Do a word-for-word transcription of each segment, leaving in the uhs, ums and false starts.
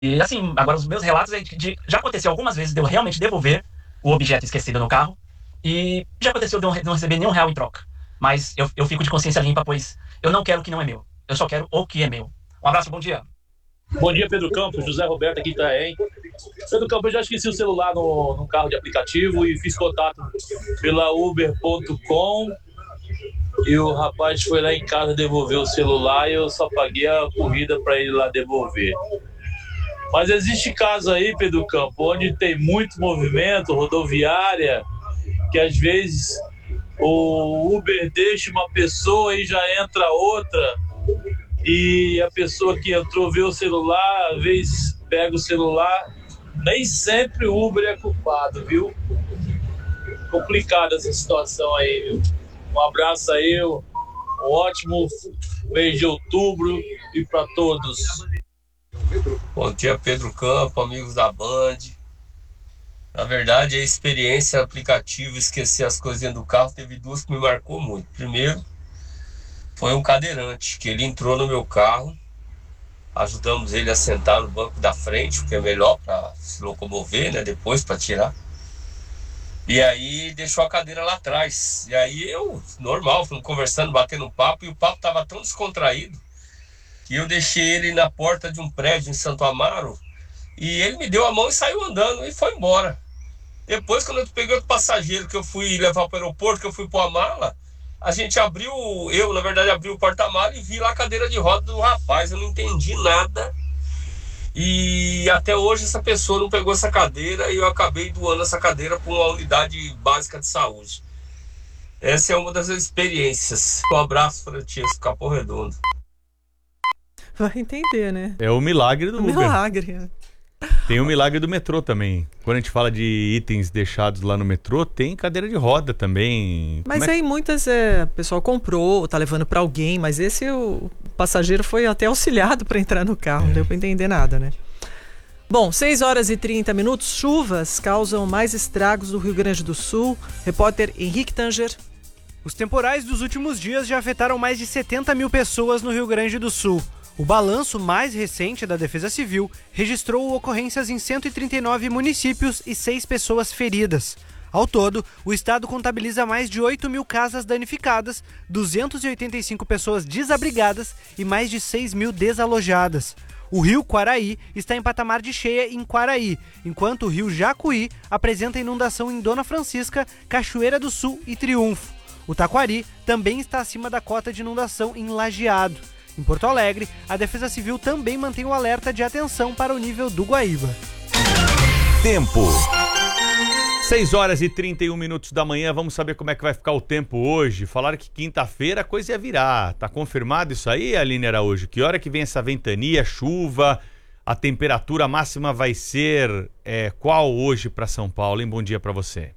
E assim, agora os meus relatos é de, de já aconteceu algumas vezes de eu realmente devolver o objeto esquecido no carro. E já aconteceu de eu não receber nenhum real em troca. Mas eu, eu fico de consciência limpa, pois eu não quero o que não é meu. Eu só quero o que é meu. Um abraço, bom dia. Bom dia, Pedro Campos, José Roberto aqui tá, hein? Pedro Campos, eu já esqueci o celular no, no carro de aplicativo e fiz contato pela uber ponto com e o rapaz foi lá em casa devolver o celular e eu só paguei a corrida para ele lá devolver. Mas existe caso aí, Pedro Campos, onde tem muito movimento, rodoviária, que às vezes o Uber deixa uma pessoa e já entra outra, e a pessoa que entrou vê o celular, às vezes pega o celular, nem sempre o Uber é culpado, viu? Complicada essa situação aí, viu? Um abraço aí, um ótimo mês de outubro e para todos. Bom dia, Pedro Campo, amigos da Band. Na verdade, a experiência aplicativo, esquecer as coisas dentro do carro, teve duas que me marcou muito. Primeiro, foi um cadeirante, que ele entrou no meu carro, ajudamos ele a sentar no banco da frente, porque é melhor para se locomover, né? Depois para tirar. E aí deixou a cadeira lá atrás. E aí eu, normal, fomos conversando, batendo um papo, e o papo estava tão descontraído que eu deixei ele na porta de um prédio em Santo Amaro, e ele me deu a mão e saiu andando e foi embora. Depois, quando eu peguei outro passageiro que eu fui levar para o aeroporto, que eu fui pôr a mala, a gente abriu, eu na verdade abri o porta-mala e vi lá a cadeira de roda do rapaz. Eu não entendi nada. E até hoje essa pessoa não pegou essa cadeira e eu acabei doando essa cadeira para uma unidade básica de saúde. Essa é uma das experiências. Um abraço, Francisco, Capão Redondo. Vai entender, né? É o milagre do O Uber. milagre. Tem o milagre do metrô também. Quando a gente fala de itens deixados lá no metrô, tem cadeira de roda também. Mas Como é aí muitas, é, o pessoal comprou, tá levando pra alguém, mas esse o passageiro foi até auxiliado para entrar no carro, não deu pra entender nada, né? Bom, seis horas e trinta minutos, chuvas causam mais estragos no Rio Grande do Sul. Repórter Henrique Tanger. Os temporais dos últimos dias já afetaram mais de setenta mil pessoas no Rio Grande do Sul. O balanço mais recente da Defesa Civil registrou ocorrências em cento e trinta e nove municípios e seis pessoas feridas. Ao todo, o estado contabiliza mais de oito mil casas danificadas, duzentas e oitenta e cinco pessoas desabrigadas e mais de seis mil desalojadas. O rio Quaraí está em patamar de cheia em Quaraí, enquanto o rio Jacuí apresenta inundação em Dona Francisca, Cachoeira do Sul e Triunfo. O Taquari também está acima da cota de inundação em Lajeado. Em Porto Alegre, a Defesa Civil também mantém o alerta de atenção para o nível do Guaíba. Tempo. seis horas e trinta e um minutos da manhã, vamos saber como é que vai ficar o tempo hoje. Falaram que quinta-feira a coisa ia virar. Tá confirmado isso aí, Aline Araújo? Que hora que vem essa ventania, chuva, a temperatura máxima vai ser é, qual hoje para São Paulo, hein? Bom dia para você.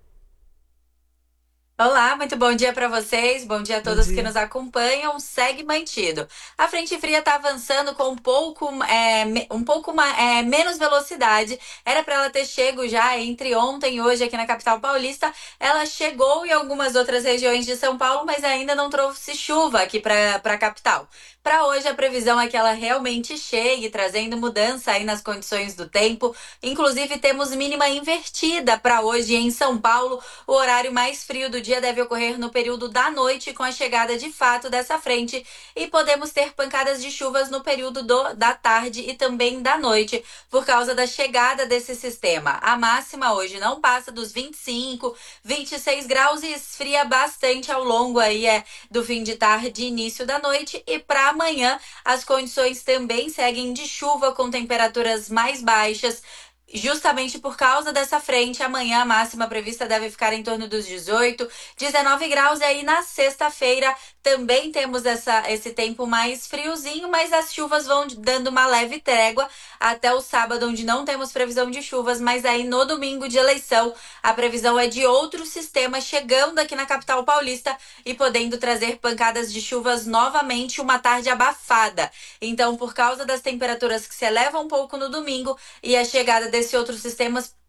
Olá, muito bom dia para vocês, bom dia a todos dia. que nos acompanham, segue mantido. A frente fria está avançando com um pouco, é, me- um pouco ma- é, menos velocidade, era para ela ter chego já entre ontem e hoje aqui na capital paulista, ela chegou em algumas outras regiões de São Paulo, mas ainda não trouxe chuva aqui para a capital. Para hoje a previsão é que ela realmente chegue, trazendo mudança aí nas condições do tempo, inclusive temos mínima invertida para hoje em São Paulo, o horário mais frio do dia deve ocorrer no período da noite com a chegada de fato dessa frente e podemos ter pancadas de chuvas no período do, da tarde e também da noite por causa da chegada desse sistema. A máxima hoje não passa dos vinte e cinco, vinte e seis graus e esfria bastante ao longo aí é, do fim de tarde e início da noite, e para amanhã as condições também seguem de chuva com temperaturas mais baixas. Justamente por causa dessa frente, amanhã a máxima prevista deve ficar em torno dos dezoito, dezenove graus. E aí na sexta-feira também temos essa, esse tempo mais friozinho, mas as chuvas vão dando uma leve trégua até o sábado, onde não temos previsão de chuvas. Mas aí no domingo de eleição, a previsão é de outro sistema chegando aqui na capital paulista e podendo trazer pancadas de chuvas novamente, uma tarde abafada. Então, por causa das temperaturas que se elevam um pouco no domingo e a chegada desse outro sistema,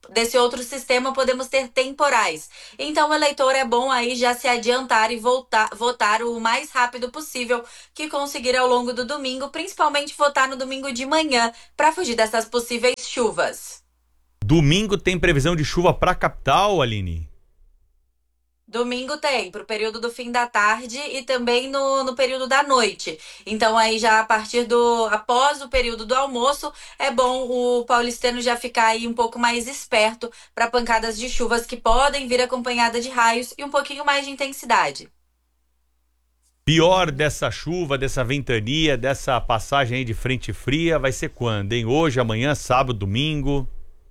desse outro sistema, podemos ter temporais. Então, o eleitor é bom aí já se adiantar e voltar, votar o mais rápido possível que conseguir ao longo do domingo, principalmente votar no domingo de manhã, para fugir dessas possíveis chuvas. Domingo tem previsão de chuva para a capital, Aline? Domingo tem, para o período do fim da tarde e também no, no período da noite. Então aí já a partir do, após o período do almoço, é bom o paulistano já ficar aí um pouco mais esperto para pancadas de chuvas que podem vir acompanhadas de raios e um pouquinho mais de intensidade. Pior dessa chuva, dessa ventania, dessa passagem aí de frente fria vai ser quando, hein? Hoje, amanhã, sábado, domingo?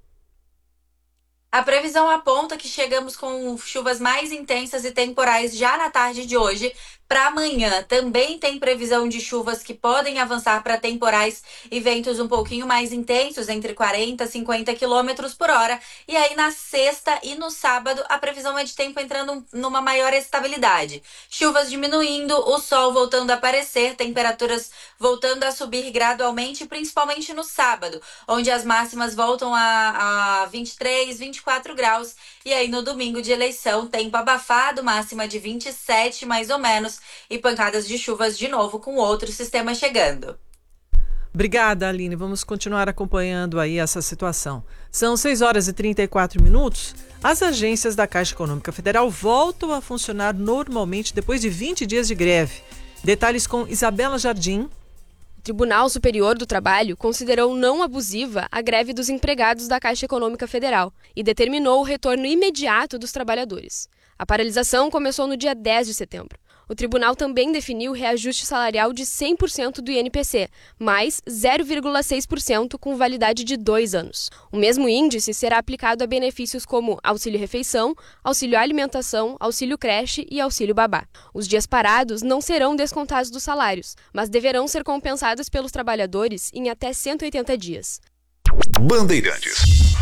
A previsão aponta que chegamos com chuvas mais intensas e temporais já na tarde de hoje. Para amanhã também tem previsão de chuvas que podem avançar para temporais e ventos um pouquinho mais intensos, entre quarenta e cinquenta quilômetros por hora. E aí na sexta e no sábado a previsão é de tempo entrando numa maior estabilidade. Chuvas diminuindo, o sol voltando a aparecer, temperaturas voltando a subir gradualmente, principalmente no sábado, onde as máximas voltam a, a vinte e três, vinte e quatro graus. E aí no domingo de eleição, tempo abafado, máxima de vinte e sete mais ou menos, e pancadas de chuvas de novo com outro sistema chegando. Obrigada, Aline. Vamos continuar acompanhando aí essa situação. São seis horas e trinta e quatro minutos. As agências da Caixa Econômica Federal voltam a funcionar normalmente depois de vinte dias de greve. Detalhes com Isabela Jardim. O Tribunal Superior do Trabalho considerou não abusiva a greve dos empregados da Caixa Econômica Federal e determinou o retorno imediato dos trabalhadores. A paralisação começou no dia dez de setembro. O tribunal também definiu o reajuste salarial de cem por cento do I N P C, mais zero vírgula seis por cento com validade de dois anos. O mesmo índice será aplicado a benefícios como auxílio-refeição, auxílio-alimentação, auxílio-creche e auxílio-babá. Os dias parados não serão descontados dos salários, mas deverão ser compensados pelos trabalhadores em até cento e oitenta dias. Bandeirantes.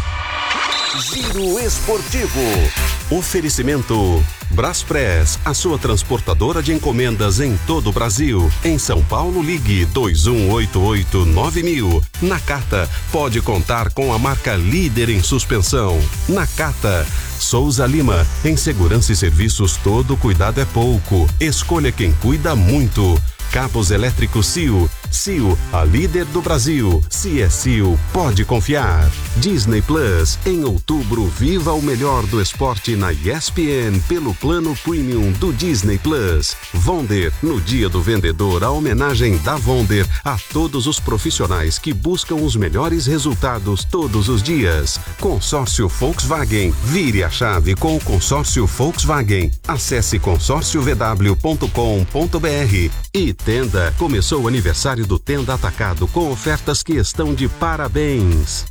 Giro Esportivo. Oferecimento Braspress, a sua transportadora de encomendas em todo o Brasil. Em São Paulo, ligue dois um oito oito nove mil. Nakata, pode contar com a marca líder em suspensão. Nakata. Souza Lima, em segurança e serviços todo cuidado é pouco. Escolha quem cuida muito. Cabos elétricos C I O. C I O, a líder do Brasil. Se é C I O, pode confiar. Disney Plus, em outubro, viva o melhor do esporte na E S P N pelo plano premium do Disney Plus. Vonder, no dia do vendedor, a homenagem da Vonder a todos os profissionais que buscam os melhores resultados todos os dias. Consórcio Volkswagen, vire a chave com o consórcio Volkswagen. Acesse consórcio v w ponto com ponto b r. E Tenda, começou o aniversário do Tenda Atacado com ofertas que estão de parabéns.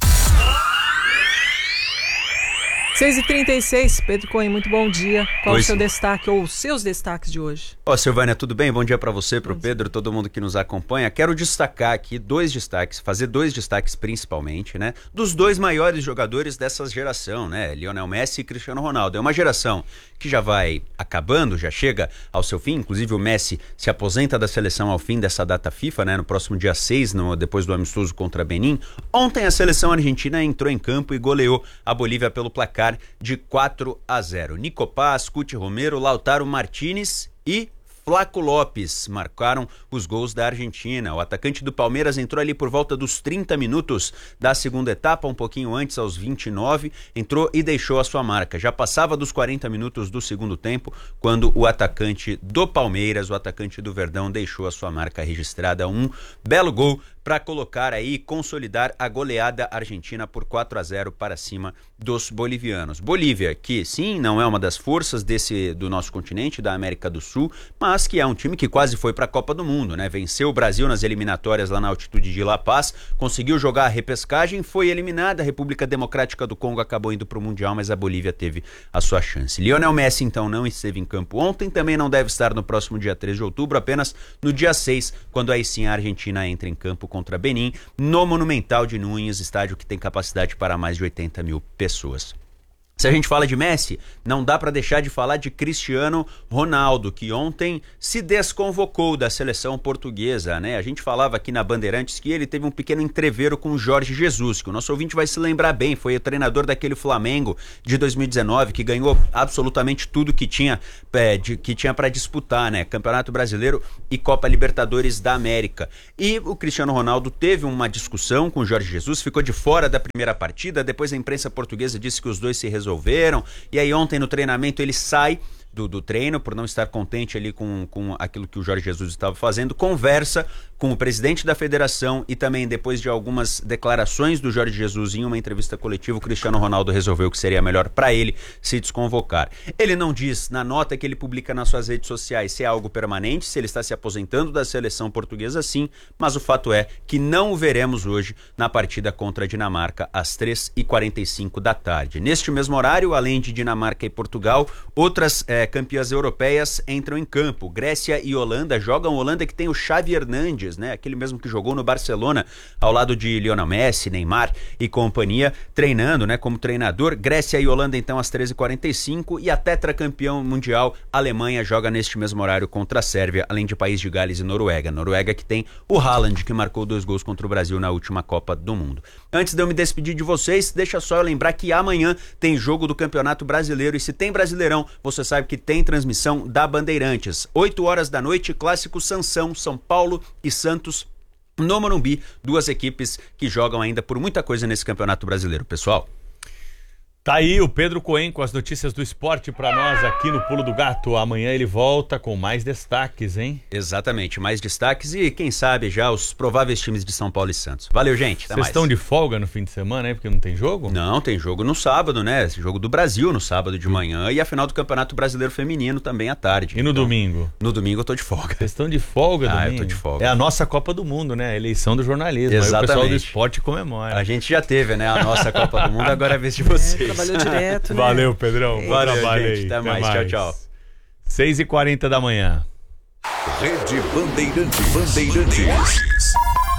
seis e trinta e seis, Pedro Cohen, muito bom dia. Qual Oi, o seu sim. destaque ou os seus destaques de hoje? Ó, Silvânia, tudo bem? Bom dia pra você, pro Pedro, todo mundo que nos acompanha. Quero destacar aqui dois destaques, fazer dois destaques principalmente, né? Dos dois maiores jogadores dessa geração, né? Lionel Messi e Cristiano Ronaldo. É uma geração que já vai acabando, já chega ao seu fim. Inclusive o Messi se aposenta da seleção ao fim dessa data FIFA, né? No próximo dia seis, no, depois do amistoso contra Benin. Ontem a seleção argentina entrou em campo e goleou a Bolívia pelo placar de quatro a zero. Nico Paz, Cuti Romero, Lautaro Martínez e Flaco Lopes marcaram os gols da Argentina. O atacante do Palmeiras entrou ali por volta dos trinta minutos da segunda etapa, um pouquinho antes, aos vinte e nove, entrou e deixou a sua marca. Já passava dos quarenta minutos do segundo tempo, quando o atacante do Palmeiras, o atacante do Verdão, deixou a sua marca registrada. Um belo gol para colocar aí, consolidar a goleada argentina por quatro a zero para cima dos bolivianos. Bolívia, que sim, não é uma das forças desse do nosso continente, da América do Sul, mas que é um time que quase foi para a Copa do Mundo, né? Venceu o Brasil nas eliminatórias lá na altitude de La Paz, conseguiu jogar a repescagem, foi eliminada. A República Democrática do Congo acabou indo para o Mundial, mas a Bolívia teve a sua chance. Lionel Messi, então, não esteve em campo ontem, também não deve estar no próximo dia três de outubro, apenas no dia seis, quando aí sim a Argentina entra em campo contra Benin, no Monumental de Núñez, estádio que tem capacidade para mais de oitenta mil pessoas. Se a gente fala de Messi, não dá para deixar de falar de Cristiano Ronaldo, que ontem se desconvocou da seleção portuguesa, né? A gente falava aqui na Bandeirantes que ele teve um pequeno entrevero com o Jorge Jesus, que o nosso ouvinte vai se lembrar bem, foi o treinador daquele Flamengo de dois mil e dezenove, que ganhou absolutamente tudo que tinha, é, de, que tinha para disputar, né? Campeonato Brasileiro e Copa Libertadores da América. E o Cristiano Ronaldo teve uma discussão com o Jorge Jesus, ficou de fora da primeira partida, depois a imprensa portuguesa disse que os dois se resolveram. Resolveram, e aí ontem no treinamento ele sai do, do treino por não estar contente ali com, com aquilo que o Jorge Jesus estava fazendo, conversa com o presidente da federação e também depois de algumas declarações do Jorge Jesus em uma entrevista coletiva, o Cristiano Ronaldo resolveu que seria melhor para ele se desconvocar. Ele não diz na nota que ele publica nas suas redes sociais se é algo permanente, se ele está se aposentando da seleção portuguesa, sim, mas o fato é que não o veremos hoje na partida contra a Dinamarca às três e quarenta e cinco da tarde. Neste mesmo horário, além de Dinamarca e Portugal, outras é, campeãs europeias entram em campo. Grécia e Holanda jogam. Holanda que tem o Xavi Hernandes, né? Aquele mesmo que jogou no Barcelona ao lado de Lionel Messi, Neymar e companhia, treinando, né, como treinador. Grécia e Holanda então às treze e quarenta e cinco e a tetracampeão mundial Alemanha joga neste mesmo horário contra a Sérvia, além de País de Gales e Noruega. Noruega que tem o Haaland, que marcou dois gols contra o Brasil na última Copa do Mundo. Antes de eu me despedir de vocês, deixa só eu lembrar que amanhã tem jogo do Campeonato Brasileiro e se tem Brasileirão, você sabe que tem transmissão da Bandeirantes. oito horas da noite, clássico Sansão, São Paulo e Santos no Morumbi, duas equipes que jogam ainda por muita coisa nesse Campeonato Brasileiro, pessoal. Tá aí o Pedro Cohen com as notícias do esporte pra nós aqui no Pulo do Gato. Amanhã ele volta com mais destaques, hein? Exatamente, mais destaques e quem sabe já os prováveis times de São Paulo e Santos. Valeu, gente. Vocês estão de folga no fim de semana, hein? Porque não tem jogo? Não, tem jogo no sábado, né? Jogo do Brasil no sábado de manhã e a final do Campeonato Brasileiro Feminino também à tarde. E no então, domingo? No domingo eu tô de folga. Vocês estão de folga ah, domingo? Ah, eu tô de folga. É a nossa Copa do Mundo, né? A eleição do jornalismo. Exatamente. Aí o pessoal do esporte comemora. A gente já teve, né? A nossa Copa do Mundo, agora é a vez de vocês. É, trabalhou direto, né? Valeu, Pedrão. Bom Valeu, trabalho gente. aí. Até, Até mais. mais. Tchau, tchau. seis e quarenta da manhã. Rede Bandeirantes. Bandeirantes.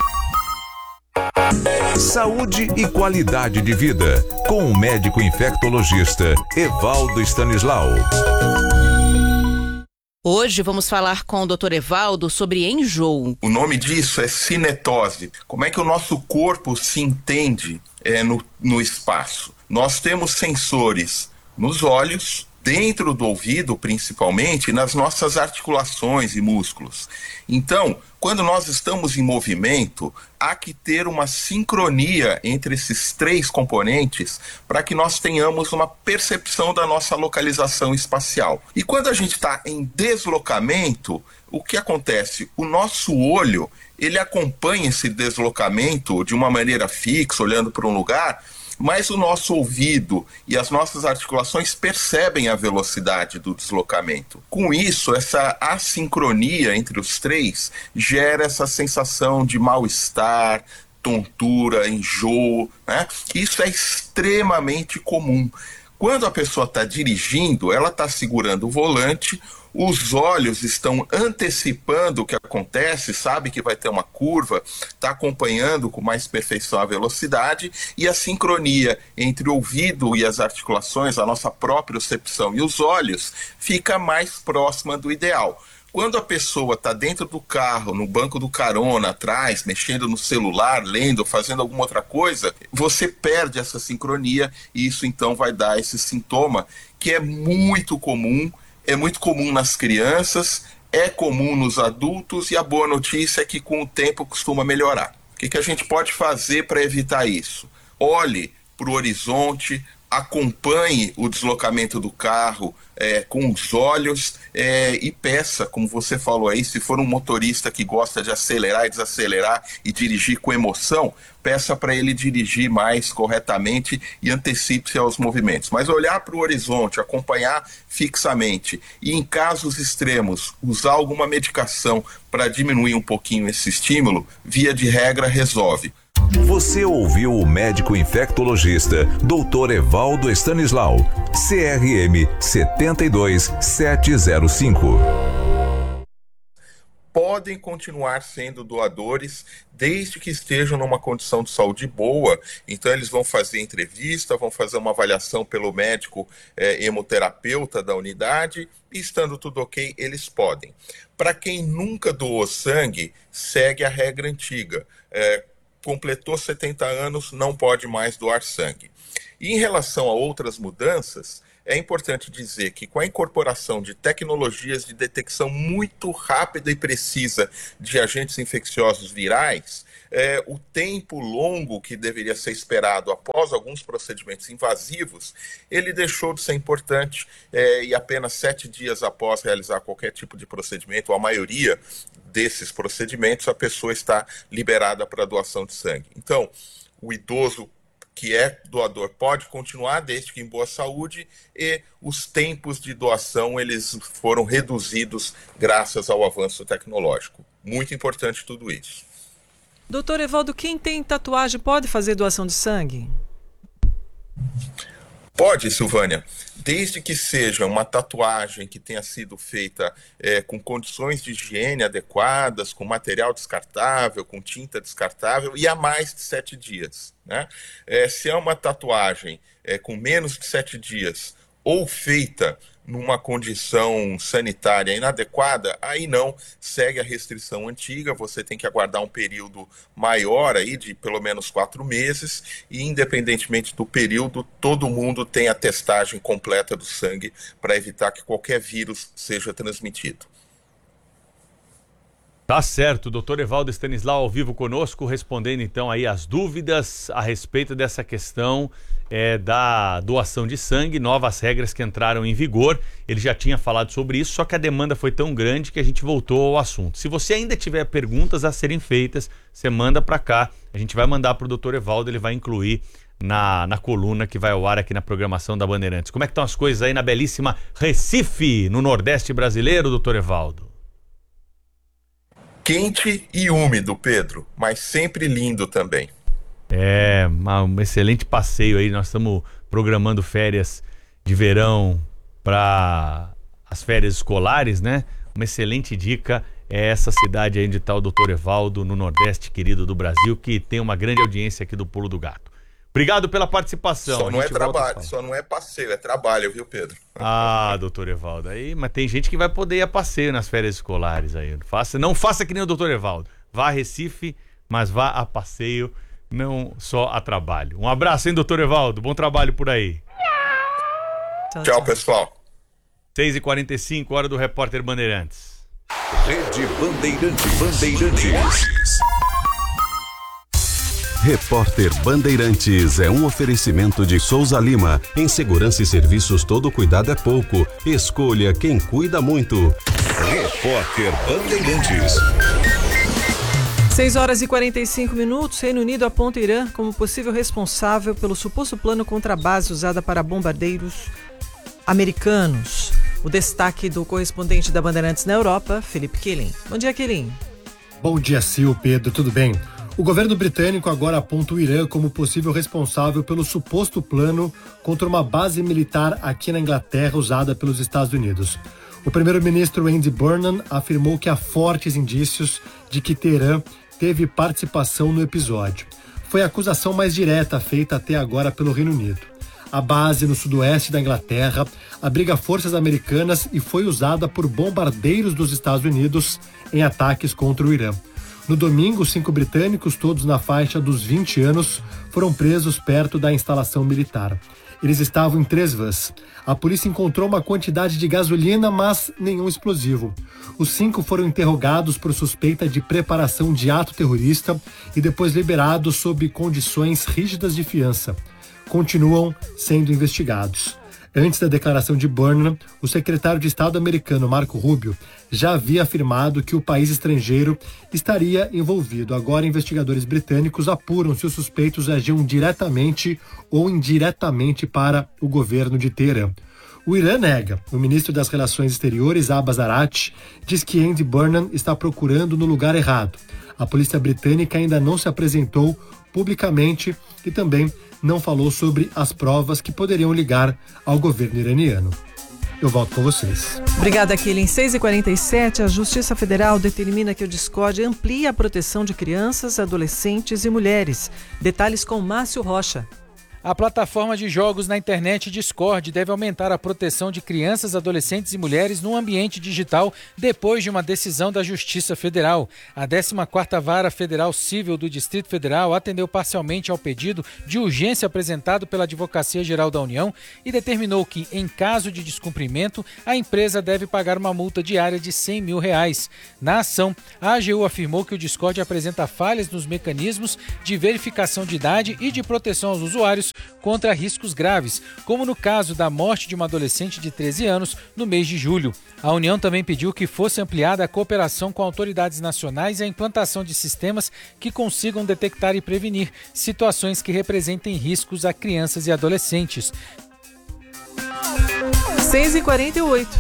Saúde e qualidade de vida. Com o médico infectologista Evaldo Stanislau. Hoje vamos falar com o doutor Evaldo sobre enjoo. O nome disso é cinetose. Como é que o nosso corpo se entende é, no, no espaço? Nós temos sensores nos olhos, dentro do ouvido principalmente, e nas nossas articulações e músculos. Então, quando nós estamos em movimento, há que ter uma sincronia entre esses três componentes para que nós tenhamos uma percepção da nossa localização espacial. E quando a gente está em deslocamento, o que acontece? O nosso olho, ele acompanha esse deslocamento de uma maneira fixa, olhando para um lugar, mas o nosso ouvido e as nossas articulações percebem a velocidade do deslocamento. Com isso, essa assincronia entre os três gera essa sensação de mal-estar, tontura, enjoo, né? Isso é extremamente comum. Quando a pessoa está dirigindo, ela está segurando o volante, os olhos estão antecipando o que acontece, sabe que vai ter uma curva, está acompanhando com mais perfeição a velocidade e a sincronia entre o ouvido e as articulações, a nossa própria percepção e os olhos, fica mais próxima do ideal. Quando a pessoa está dentro do carro, no banco do carona, atrás, mexendo no celular, lendo, fazendo alguma outra coisa, você perde essa sincronia e isso então vai dar esse sintoma que é muito comum. É muito comum nas crianças, é comum nos adultos e a boa notícia é que com o tempo costuma melhorar. O que, que a gente pode fazer para evitar isso? Olhe para o horizonte, acompanhe o deslocamento do carro é, com os olhos é, e peça, como você falou aí, se for um motorista que gosta de acelerar e desacelerar e dirigir com emoção, peça para ele dirigir mais corretamente e antecipe-se aos movimentos. Mas olhar para o horizonte, acompanhar fixamente e em casos extremos, usar alguma medicação para diminuir um pouquinho esse estímulo, via de regra resolve. Você ouviu o médico infectologista doutor Evaldo Stanislau, C R M sete dois sete zero cinco. podem continuar sendo doadores desde que estejam numa condição de saúde boa. Então eles vão fazer entrevista, vão fazer uma avaliação pelo médico é, hemoterapeuta da unidade e, estando tudo ok, eles podem. Para quem nunca doou sangue, segue a regra antiga. É, completou setenta anos, não pode mais doar sangue. E em relação a outras mudanças, é importante dizer que com a incorporação de tecnologias de detecção muito rápida e precisa de agentes infecciosos virais, é, o tempo longo que deveria ser esperado após alguns procedimentos invasivos, ele deixou de ser importante é, e apenas sete dias após realizar qualquer tipo de procedimento, a maioria desses procedimentos, a pessoa está liberada para doação de sangue. Então, o idoso que é doador pode continuar desde que em boa saúde, e os tempos de doação eles foram reduzidos graças ao avanço tecnológico. Muito importante tudo isso. Doutor Evaldo, quem tem tatuagem pode fazer doação de sangue? Pode, Silvânia, desde que seja uma tatuagem que tenha sido feita é, com condições de higiene adequadas, com material descartável, com tinta descartável e há mais de sete dias. Né? É, se é uma tatuagem é, com menos de sete dias ou feita numa condição sanitária inadequada, aí não, segue a restrição antiga, você tem que aguardar um período maior aí de pelo menos quatro meses e, independentemente do período, todo mundo tem a testagem completa do sangue para evitar que qualquer vírus seja transmitido. Tá certo, doutor Evaldo Stanislau ao vivo conosco, respondendo então aí as dúvidas a respeito dessa questão é, da doação de sangue, novas regras que entraram em vigor. Ele já tinha falado sobre isso, só que a demanda foi tão grande que a gente voltou ao assunto. Se você ainda tiver perguntas a serem feitas, você manda para cá, a gente vai mandar para o doutor Evaldo, ele vai incluir na, na coluna que vai ao ar aqui na programação da Bandeirantes. Como é que estão as coisas aí na belíssima Recife, no Nordeste brasileiro, doutor Evaldo? Quente e úmido, Pedro, mas sempre lindo também. É, um excelente passeio aí. Nós estamos programando férias de verão para as férias escolares, né? Uma excelente dica é essa cidade aí onde está o doutor Evaldo, no Nordeste querido do Brasil, que tem uma grande audiência aqui do Pulo do Gato. Obrigado pela participação. Só não é trabalho, só não é passeio, é trabalho, viu, Pedro? Ah, doutor Evaldo, aí, mas tem gente que vai poder ir a passeio nas férias escolares aí. Faça, não faça que nem o doutor Evaldo. Vá a Recife, mas vá a passeio, não só a trabalho. Um abraço, hein, doutor Evaldo? Bom trabalho por aí. Tchau, tchau, pessoal. seis e quarenta e cinco, hora do Repórter Bandeirantes. Rede Bandeirantes. Bandeirantes. Repórter Bandeirantes é um oferecimento de Souza Lima. Em segurança e serviços, todo cuidado é pouco. Escolha quem cuida muito. Repórter Bandeirantes. seis horas e quarenta e cinco minutos. Reino Unido aponta Irã como possível responsável pelo suposto plano contra a base usada para bombardeiros americanos. O destaque do correspondente da Bandeirantes na Europa, Felipe Quilin. Bom dia, Quilin. Bom dia, Sil, Pedro, tudo bem? O governo britânico agora aponta o Irã como possível responsável pelo suposto plano contra uma base militar aqui na Inglaterra usada pelos Estados Unidos. O primeiro-ministro Andy Burnham afirmou que há fortes indícios de que Teherã teve participação no episódio. Foi a acusação mais direta feita até agora pelo Reino Unido. A base no sudoeste da Inglaterra abriga forças americanas e foi usada por bombardeiros dos Estados Unidos em ataques contra o Irã. No domingo, cinco britânicos, todos na faixa dos vinte anos, foram presos perto da instalação militar. Eles estavam em três vans. A polícia encontrou uma quantidade de gasolina, mas nenhum explosivo. Os cinco foram interrogados por suspeita de preparação de ato terrorista e depois liberados sob condições rígidas de fiança. Continuam sendo investigados. Antes da declaração de Burnham, o secretário de Estado americano Marco Rubio já havia afirmado que o país estrangeiro estaria envolvido. Agora, investigadores britânicos apuram se os suspeitos agiam diretamente ou indiretamente para o governo de Teherã. O Irã nega. O ministro das Relações Exteriores, Abbas Araqchi, diz que Andy Burnham está procurando no lugar errado. A polícia britânica ainda não se apresentou publicamente e também não falou sobre as provas que poderiam ligar ao governo iraniano. eu volto com vocês. Obrigada, Killing. seis e quarenta e sete, a Justiça Federal determina que o Discord amplia a proteção de crianças, adolescentes e mulheres. Detalhes com Márcio Rocha. A plataforma de jogos na internet Discord deve aumentar a proteção de crianças, adolescentes e mulheres no ambiente digital depois de uma decisão da Justiça Federal. A décima quarta Vara Federal Civil do Distrito Federal atendeu parcialmente ao pedido de urgência apresentado pela Advocacia Geral da União e determinou que, em caso de descumprimento, a empresa deve pagar uma multa diária de cem mil reais. Na ação, a A G U afirmou que o Discord apresenta falhas nos mecanismos de verificação de idade e de proteção aos usuários contra riscos graves, como no caso da morte de uma adolescente de treze anos no mês de julho. A União também pediu que fosse ampliada a cooperação com autoridades nacionais e a implantação de sistemas que consigam detectar e prevenir situações que representem riscos a crianças e adolescentes. seis e quarenta e oito.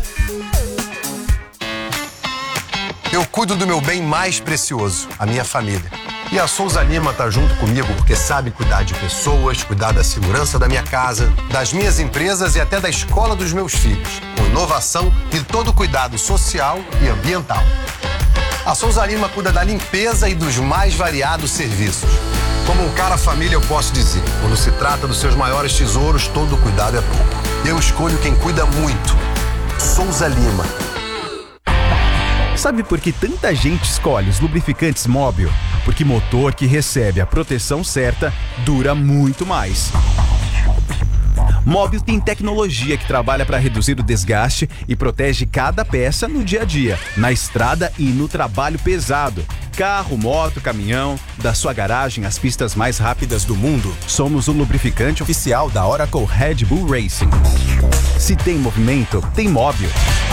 Eu cuido do meu bem mais precioso, a minha família. E a Souza Lima tá junto comigo porque sabe cuidar de pessoas, cuidar da segurança da minha casa, das minhas empresas e até da escola dos meus filhos, com inovação e todo cuidado social e ambiental. A Souza Lima cuida da limpeza e dos mais variados serviços. Como um cara família, eu posso dizer, quando se trata dos seus maiores tesouros, todo cuidado é pouco. Eu escolho quem cuida muito. Souza Lima. Sabe por que tanta gente escolhe os lubrificantes Móbil? Porque motor que recebe a proteção certa dura muito mais. Móbil tem tecnologia que trabalha para reduzir o desgaste e protege cada peça no dia a dia, na estrada e no trabalho pesado. Carro, moto, caminhão, da sua garagem às pistas mais rápidas do mundo. Somos o lubrificante oficial da Oracle Red Bull Racing. Se tem movimento, tem Móbil.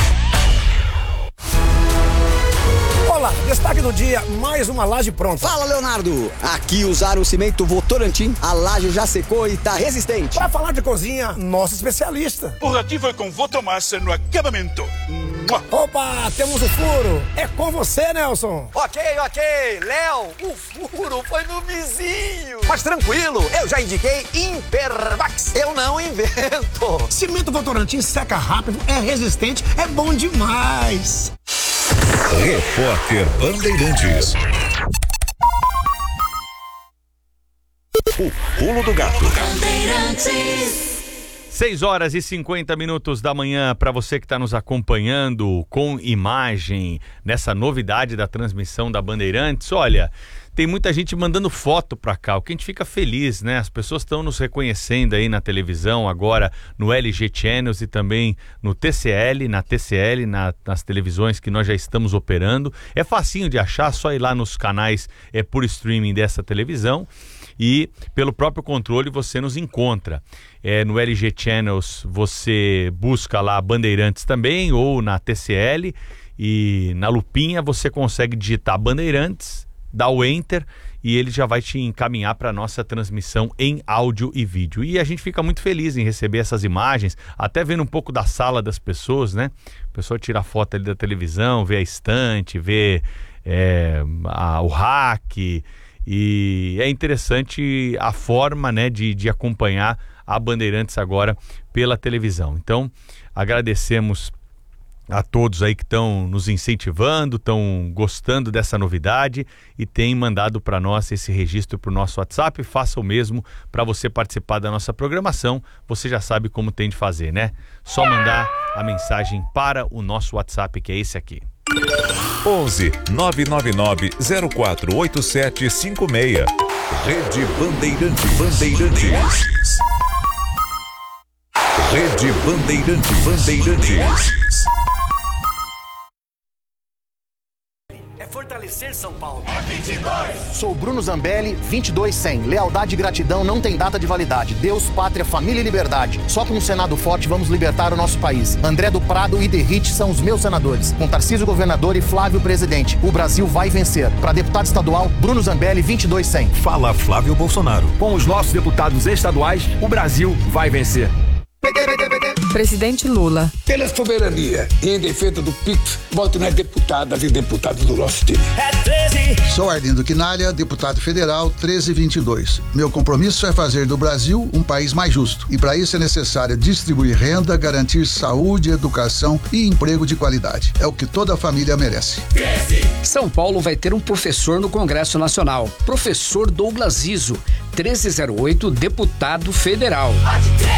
Olá, destaque do dia, mais uma laje pronta. Fala, Leonardo! Aqui usaram o cimento Votorantim, a laje já secou e tá resistente. Para falar de cozinha, nosso especialista. O Ratinho foi com Votomassa no acabamento. Opa, temos o furo. É com você, Nelson. Ok, ok. Léo, o furo foi no vizinho. Mas tranquilo, eu já indiquei Impervax. Eu não invento. Cimento Votorantim seca rápido, é resistente, é bom demais. Repórter Bandeirantes. O pulo do gato. seis horas e cinquenta minutos da manhã para você que está nos acompanhando com imagem nessa novidade da transmissão da Bandeirantes. Olha, tem muita gente mandando foto para cá, o que a gente fica feliz, né? As pessoas estão nos reconhecendo aí na televisão, agora no L G Channels e também no T C L, na T C L, na, nas televisões que nós já estamos operando. É facinho de achar, só ir lá nos canais é, por streaming dessa televisão. E pelo próprio controle você nos encontra. É, no L G Channels você busca lá Bandeirantes também, ou na T C L, e na lupinha você consegue digitar Bandeirantes, dá o Enter e ele já vai te encaminhar para a nossa transmissão em áudio e vídeo. E a gente fica muito feliz em receber essas imagens, até vendo um pouco da sala das pessoas, né? A pessoa tira a foto ali da televisão, vê a estante, vê é, a, o rack. E é interessante a forma, né, de, de acompanhar a Bandeirantes agora pela televisão. Então, agradecemos a todos aí que estão nos incentivando, estão gostando dessa novidade e têm mandado para nós esse registro para o nosso WhatsApp. Faça o mesmo para você participar da nossa programação. Você já sabe como tem de fazer, né? Só mandar a mensagem para o nosso WhatsApp, que é esse aqui. onze nove nove nove zero quatro oito sete cinco seis. Rede Bandeirantes. Bandeirantes. Rede Bandeirantes. Bandeirantes. É fortalecer São Paulo. vinte e dois. Sou Bruno Zambelli, vinte e dois cem. Lealdade e gratidão não tem data de validade. Deus, pátria, família e liberdade. Só com um Senado forte vamos libertar o nosso país. André do Prado e Derrite são os meus senadores. Com Tarcísio governador e Flávio presidente. O Brasil vai vencer. Para deputado estadual, Bruno Zambelli, vinte e dois cem. Fala Flávio Bolsonaro. Com os nossos deputados estaduais, o Brasil vai vencer. Presidente Lula. Pela soberania e em defesa do Pix, voto nas deputadas e deputados do nosso time. É treze. Sou Arlindo Quinalha, deputado federal treze vinte e dois. Meu compromisso é fazer do Brasil um país mais justo. E para isso é necessário distribuir renda, garantir saúde, educação e emprego de qualidade. É o que toda família merece. treze. São Paulo vai ter um professor no Congresso Nacional. Professor Douglas Iso, treze zero oito, deputado federal. Pode